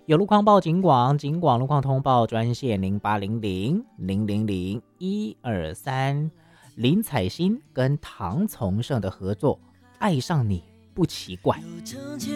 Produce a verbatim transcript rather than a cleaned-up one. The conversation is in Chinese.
有路况报警广，警广路况通报专线零八零零零零零一二三。林采欣跟唐从圣的合作，爱上你不奇怪。